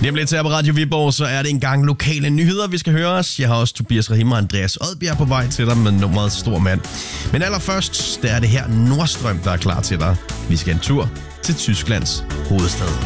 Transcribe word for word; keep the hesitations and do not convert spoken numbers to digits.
Lige om lidt her på Radio Viborg, så er det engang lokale nyheder, vi skal høre os. Jeg har også Tobias Rahim og Andreas Odbjerg på vej til dig med nummeret Stor Mand. Men allerførst, der er det her Nordstrøm, der er klar til dig. Vi skal en tur til Tysklands hovedstad.